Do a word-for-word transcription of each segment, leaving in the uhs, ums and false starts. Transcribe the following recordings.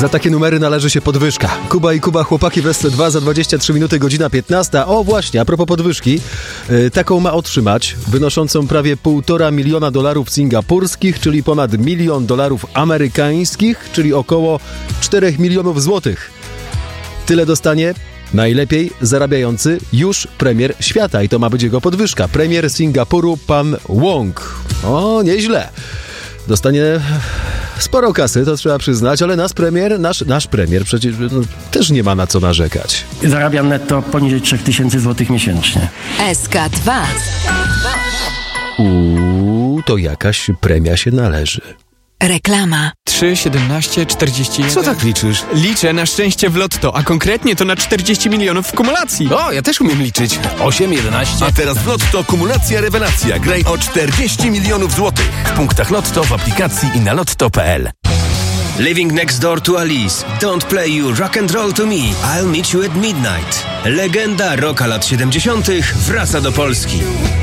Za takie numery należy się podwyżka. Kuba i Kuba, chłopaki w S C dwa za dwadzieścia trzy minuty, godzina piętnasta. O właśnie, a propos podwyżki, yy, taką ma otrzymać, wynoszącą prawie półtora miliona dolarów singapurskich, czyli ponad milion dolarów amerykańskich, czyli około czterech milionów złotych. Tyle dostanie najlepiej zarabiający już premier świata i to ma być jego podwyżka. Premier Singapuru, pan Wong. O, nieźle. Dostanie sporo kasy, to trzeba przyznać, ale nasz premier, nasz, nasz premier przecież no, też nie ma na co narzekać. Zarabiam netto poniżej trzy tysiące złotych miesięcznie. S K dwa. Uuu, to jakaś premia się należy. Reklama. trzy, siedemnaście, czterdzieści jeden. Co tak liczysz? Liczę na szczęście w lotto, a konkretnie to na czterdzieści milionów w kumulacji. O, ja też umiem liczyć. osiem, jedenaście. A teraz w Lotto kumulacja rewelacja. Graj o czterdzieści milionów złotych. W punktach Lotto, w aplikacji i na lotto kropka p l. Living next door to Alice. Don't play you rock and roll to me. I'll meet you at midnight. Legenda rocka lat siedemdziesiątych wraca do Polski.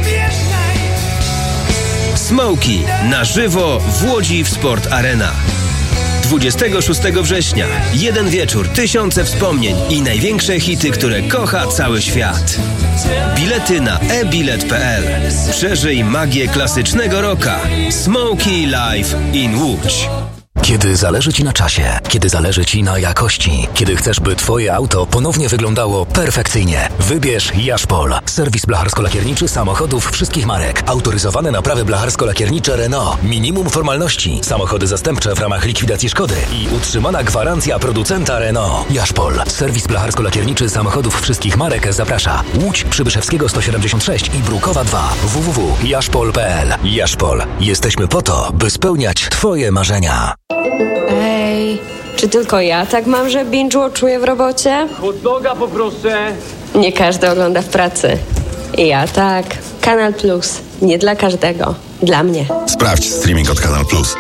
Smokey na żywo w Łodzi w Sport Arena. dwudziestego szóstego września. Jeden wieczór, tysiące wspomnień i największe hity, które kocha cały świat. Bilety na e bilet kropka p l. Przeżyj magię klasycznego rocka. Smokey Live in Łódź. Kiedy zależy Ci na czasie, kiedy zależy Ci na jakości, kiedy chcesz, by Twoje auto ponownie wyglądało perfekcyjnie, wybierz Jaszpol. Serwis blacharsko-lakierniczy samochodów wszystkich marek. Autoryzowane naprawy blacharsko-lakiernicze Renault. Minimum formalności. Samochody zastępcze w ramach likwidacji szkody i utrzymana gwarancja producenta Renault. Jaszpol. Serwis blacharsko-lakierniczy samochodów wszystkich marek zaprasza. Łódź, Przybyszewskiego sto siedemdziesiąt sześć i Brukowa dwa. w w w kropka jaszpol kropka p l. Jaszpol. Jesteśmy po to, by spełniać Twoje marzenia. Ej, czy tylko ja tak mam, że binge-watchuję w robocie? Hot doga poproszę. Nie każdy ogląda w pracy. I ja tak. Kanal Plus. Nie dla każdego. Dla mnie. Sprawdź streaming od Kanal Plus.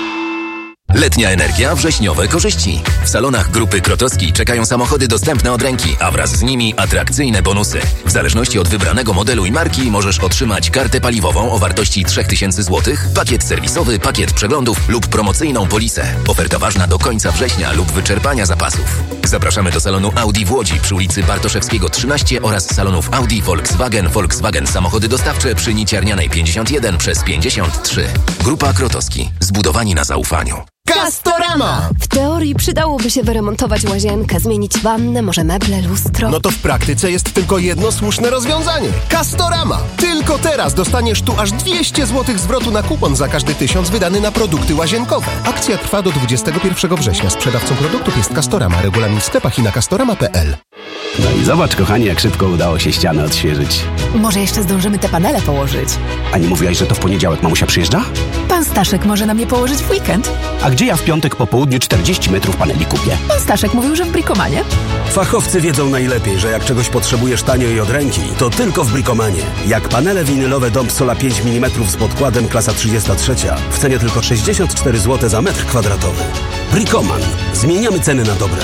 Letnia energia, wrześniowe korzyści. W salonach Grupy Krotowskiej czekają samochody dostępne od ręki, a wraz z nimi atrakcyjne bonusy. W zależności od wybranego modelu i marki możesz otrzymać kartę paliwową o wartości trzy tysiące złotych, pakiet serwisowy, pakiet przeglądów lub promocyjną polisę. Oferta ważna do końca września lub wyczerpania zapasów. Zapraszamy do salonu Audi w Łodzi przy ulicy Bartoszewskiego trzynaście oraz salonów Audi, Volkswagen, Volkswagen Samochody Dostawcze przy Niciarnianej pięćdziesiąt jeden przez pięćdziesiąt trzy. Grupa Krotowski. Zbudowani na zaufaniu. Castorama! W teorii przydałoby się wyremontować łazienkę, zmienić wannę, może meble, lustro. No to w praktyce jest tylko jedno słuszne rozwiązanie. Castorama! Tylko teraz dostaniesz tu aż dwieście złotych zwrotu na kupon za każdy tysiąc wydany na produkty łazienkowe. Akcja trwa do dwudziestego pierwszego września. Sprzedawcą produktów jest Castorama. Regulamin w sklepach i na castorama kropka p l. No i zobacz, kochani, jak szybko udało się ścianę odświeżyć. Może jeszcze zdążymy te panele położyć. A nie mówiłaś, że to w poniedziałek mamusia przyjeżdża? Pan Staszek może nam je położyć w weekend. A gdzie ja w piątek po południu czterdzieści metrów paneli kupię? Pan Staszek mówił, że w Bricomanie. Fachowcy wiedzą najlepiej, że jak czegoś potrzebujesz tanio i od ręki, to tylko w Bricomanie. Jak panele winylowe Dom Sola pięć milimetrów z podkładem klasa trzydzieści trzy w cenie tylko sześćdziesiąt cztery złote za metr kwadratowy. Bricoman. Zmieniamy ceny na dobre.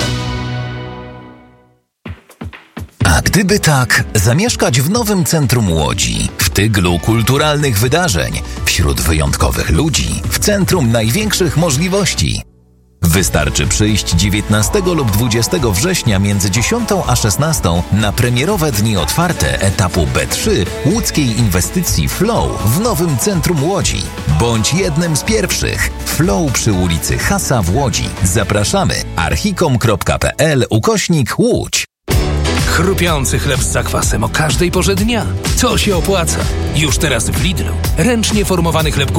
A gdyby tak, zamieszkać w nowym centrum Łodzi, w tyglu kulturalnych wydarzeń, wśród wyjątkowych ludzi, w centrum największych możliwości. Wystarczy przyjść dziewiętnastego lub dwudziestego września między dziesiątą a szesnastą na premierowe dni otwarte etapu B trzy łódzkiej inwestycji Flow w nowym centrum Łodzi. Bądź jednym z pierwszych. Flow przy ulicy Hasa w Łodzi. Zapraszamy. archikom kropka p l ukośnik Łódź. Chrupiący chleb z zakwasem o każdej porze dnia. To się opłaca. Już teraz w Lidlu. Ręcznie formowany chleb